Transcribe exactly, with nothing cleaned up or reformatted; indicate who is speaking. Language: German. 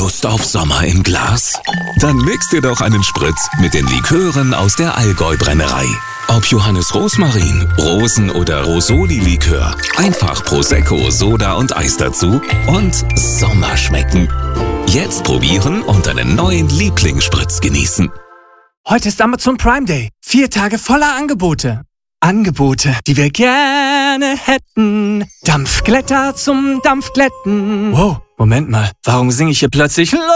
Speaker 1: Lust auf Sommer im Glas? Dann mix dir doch einen Spritz mit den Likören aus der Allgäu-Brennerei. Ob Johannes Rosmarin, Rosen- oder Rosoli-Likör, einfach Prosecco, Soda und Eis dazu und Sommer schmecken. Jetzt probieren und deinen neuen Lieblingsspritz genießen.
Speaker 2: Heute ist Amazon Prime Day. Vier Tage voller Angebote. Angebote, die wir gerne hätten. Dampfglätter zum Dampfglätten. Wow, Moment mal. Warum singe ich hier plötzlich